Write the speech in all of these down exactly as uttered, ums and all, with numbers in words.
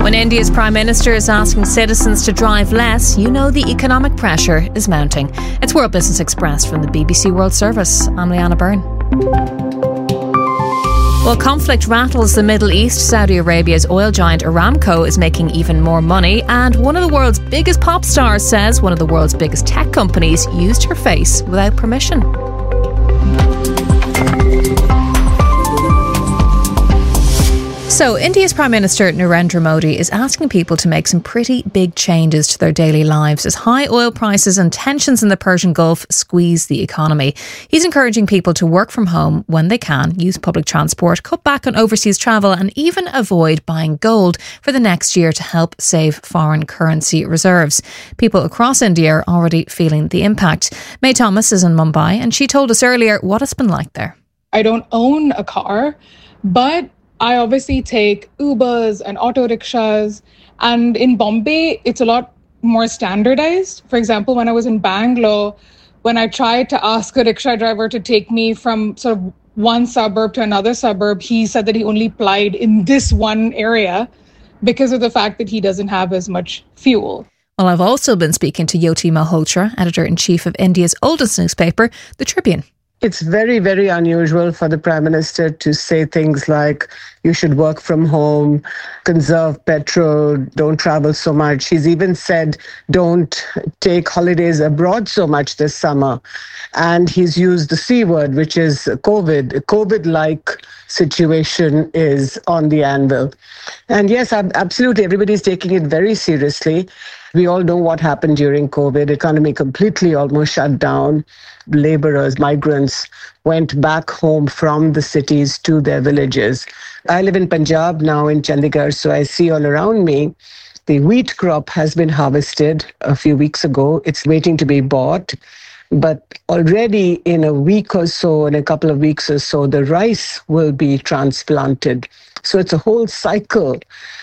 When India's Prime Minister is asking citizens to drive less, you know the economic pressure is mounting. It's World Business Express from the B B C World Service. I'm Leanna Byrne. While conflict rattles the Middle East, Saudi Arabia's oil giant Aramco is making even more money, and one of the world's biggest pop stars says one of the world's biggest tech companies used her face without permission. So, India's Prime Minister Narendra Modi is asking people to make some pretty big changes to their daily lives as high oil prices and tensions in the Persian Gulf squeeze the economy. He's encouraging people to work from home when they can, use public transport, cut back on overseas travel and even avoid buying gold for the next year to help save foreign currency reserves. People across India are already feeling the impact. May Thomas is in Mumbai and she told us earlier what it's been like there. I don't own a car, but I obviously take Ubers and auto rickshaws, and in Bombay, it's a lot more standardized. For example, when I was in Bangalore, when I tried to ask a rickshaw driver to take me from sort of one suburb to another suburb, he said that he only plied in this one area because of the fact that he doesn't have as much fuel. Well, I've also been speaking to Jyoti Malhotra, editor-in-chief of India's oldest newspaper, The Tribune. It's very, very unusual for the Prime Minister to say things like, you should work from home, conserve petrol, don't travel so much. He's even said, don't take holidays abroad so much this summer. And he's used the C word, which is COVID. A COVID-like situation is on the anvil. And yes, absolutely, everybody's taking it very seriously. We all know what happened during COVID. Economy completely almost shut down. Laborers, migrants went back home from the cities to their villages. I live in Punjab now in Chandigarh, so I see all around me the wheat crop has been harvested a few weeks ago. It's waiting to be bought. But already in a week or so, in a couple of weeks or so, the rice will be transplanted. So it's a whole cycle.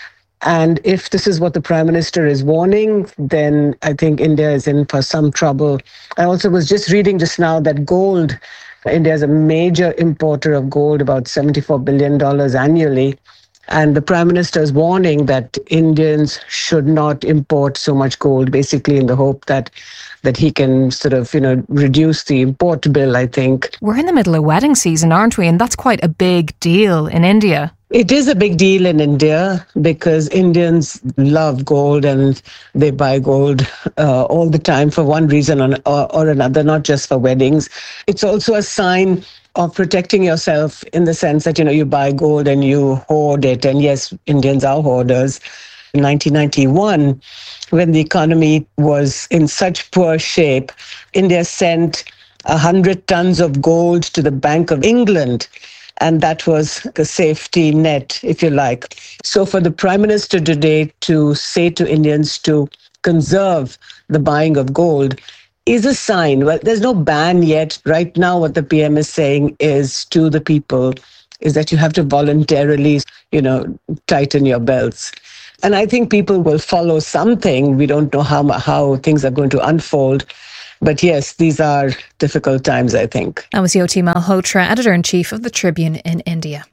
And if this is what the Prime Minister is warning, then I think India is in for some trouble. I also was just reading just now that gold, India is a major importer of gold, about seventy-four billion dollars annually. And the Prime Minister is warning that Indians should not import so much gold, basically in the hope that that he can sort of, you know, reduce the import bill, I think. We're in the middle of wedding season, aren't we? And that's quite a big deal in India. It is a big deal in India because Indians love gold and they buy gold uh, all the time for one reason or, or another, not just for weddings. It's also a sign of protecting yourself in the sense that, you know, you buy gold and you hoard it. And yes, Indians are hoarders. In nineteen ninety-one, when the economy was in such poor shape, India sent one hundred tons of gold to the Bank of England. And that was a safety net, if you like. So for the Prime Minister today to say to Indians to conserve the buying of gold is a sign. Well, there's no ban yet. Right now, what the P M is saying is to the people is that you have to voluntarily, you know, tighten your belts. And I think people will follow something. We don't know how how things are going to unfold. But yes, these are difficult times, I think. That was Jyoti Malhotra, editor-in-chief of The Tribune in India.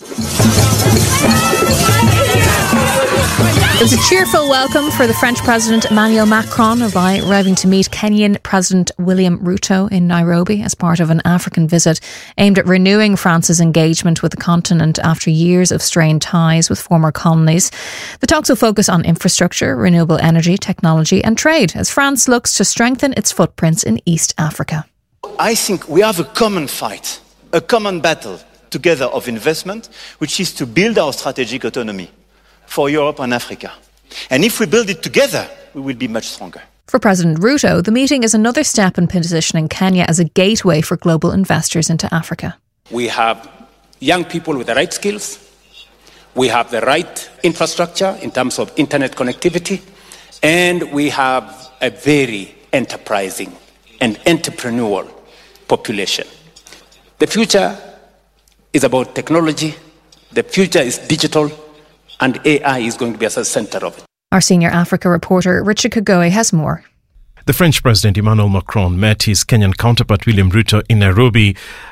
It was a cheerful welcome for the French President Emmanuel Macron arriving to meet Kenyan President William Ruto in Nairobi as part of an African visit aimed at renewing France's engagement with the continent after years of strained ties with former colonies. The talks will focus on infrastructure, renewable energy, technology and trade as France looks to strengthen its footprints in East Africa. I think we have a common fight, a common battle together of investment, which is to build our strategic autonomy for Europe and Africa. And if we build it together, we will be much stronger. For President Ruto, the meeting is another step in positioning Kenya as a gateway for global investors into Africa. We have young people with the right skills. We have the right infrastructure in terms of internet connectivity. And we have a very enterprising and entrepreneurial population. The future is about technology. The future is digital. And A I is going to be at the centre of it. Our senior Africa reporter Richard Kagoe has more. The French President Emmanuel Macron met his Kenyan counterpart William Ruto in Nairobi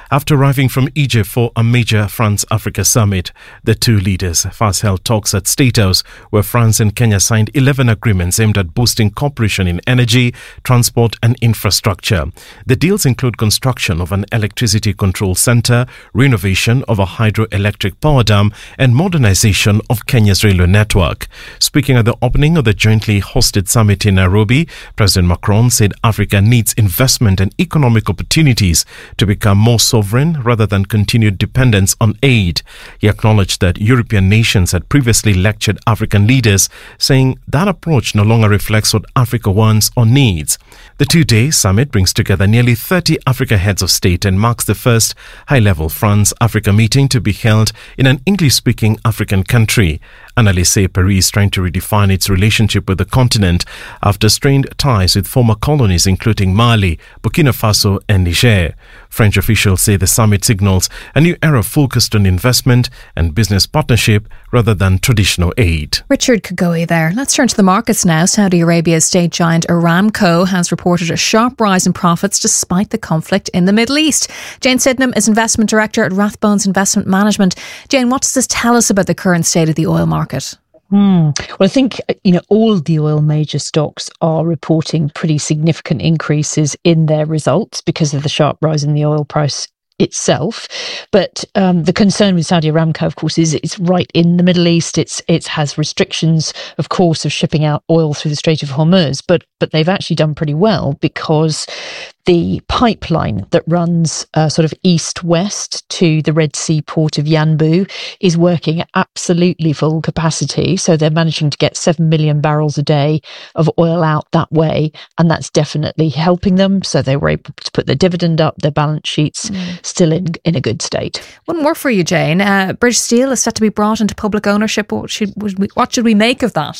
after arriving from Egypt for a major France-Africa summit. The two leaders first held talks at State House, where France and Kenya signed eleven agreements aimed at boosting cooperation in energy, transport and infrastructure. The deals include construction of an electricity control centre, renovation of a hydroelectric power dam and modernization of Kenya's railway network. Speaking at the opening of the jointly hosted summit in Nairobi, President Macron said Africa needs investment and economic opportunities to become more sovereign rather than continued dependence on aid. He acknowledged that European nations had previously lectured African leaders, saying that approach no longer reflects what Africa wants or needs. The two-day summit brings together nearly thirty Africa heads of state and marks the first high-level France-Africa meeting to be held in an English-speaking African country. Analysts say Paris is trying to redefine its relationship with the continent after strained ties with former colonies including Mali, Burkina Faso and Niger. French officials say the summit signals a new era focused on investment and business partnership rather than traditional aid. Richard Kagoi there. Let's turn to the markets now. Saudi Arabia's state giant Aramco has reported a sharp rise in profits despite the conflict in the Middle East. Jane Sydenham is Investment Director at Rathbones Investment Management. Jane, what does this tell us about the current state of the oil market? Hmm. Well, I think, you know, all the oil major stocks are reporting pretty significant increases in their results because of the sharp rise in the oil price itself. But um, the concern with Saudi Aramco, of course, is it's right in the Middle East. It's it has restrictions, of course, of shipping out oil through the Strait of Hormuz. But but they've actually done pretty well because the pipeline that runs uh, sort of east-west to the Red Sea port of Yanbu is working at absolutely full capacity. So they're managing to get seven million barrels a day of oil out that way. And that's definitely helping them. So they were able to put their dividend up, their balance sheets mm. still in, in a good state. One more for you, Jane. Uh, British Steel is set to be brought into public ownership. What should, what should we make of that?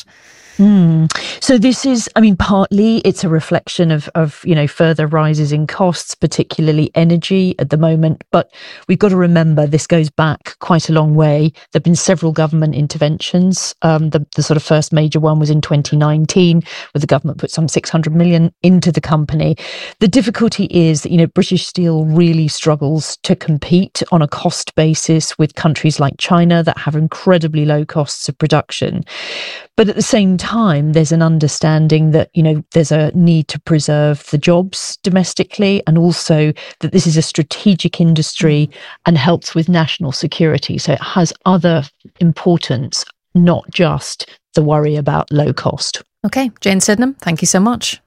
Mm. So this is, I mean, partly it's a reflection of, of, you know, further rises in costs, particularly energy at the moment. But we've got to remember this goes back quite a long way. There have been several government interventions. Um, the, the sort of first major one was in twenty nineteen, where the government put some six hundred million into the company. The difficulty is that, you know, British Steel really struggles to compete on a cost basis with countries like China that have incredibly low costs of production. But at the same time, there's an understanding that, you know, there's a need to preserve the jobs domestically and also that this is a strategic industry and helps with national security. So it has other importance, not just the worry about low cost. OK, Jane Sydenham, thank you so much.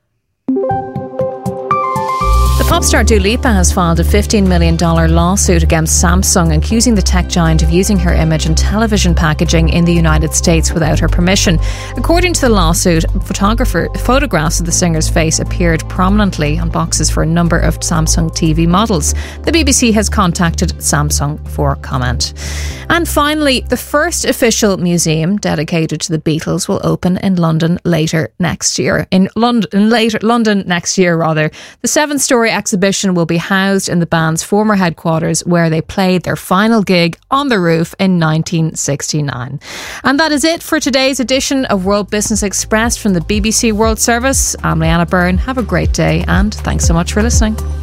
Pop star Dua Lipa has filed a fifteen million dollars lawsuit against Samsung, accusing the tech giant of using her image in television packaging in the United States without her permission. According to the lawsuit, photographer photographs of the singer's face appeared prominently on boxes for a number of Samsung T V models. The B B C has contacted Samsung for comment. And finally, the first official museum dedicated to the Beatles will open in London later next year. In London, later London next year, rather. The seven-storey exhibition will be housed in the band's former headquarters, where they played their final gig on the roof in nineteen sixty-nine. And that is it for today's edition of World Business Express from the B B C World Service. I'm Leanna Byrne. Have a great day and thanks so much for listening.